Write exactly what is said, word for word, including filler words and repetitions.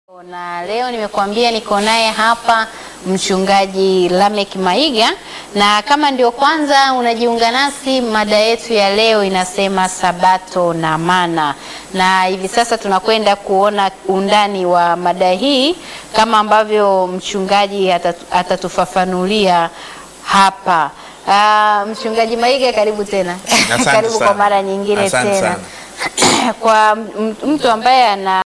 Na leo nimekuambia niko naye hapa Mchungaji Lameck Maiga, na kama ndio kwanza unajiunga nasi, mada yetu ya leo inasema Sabato na Mana, na hivi sasa tunakwenda kuona undani wa mada hii kama ambavyo mchungaji atatufafanulia hapa. Uh, Mchungaji Maiga, karibu tena. Karibu kwa mara nyingine. Asante tena. Kwa mtu ambaye ana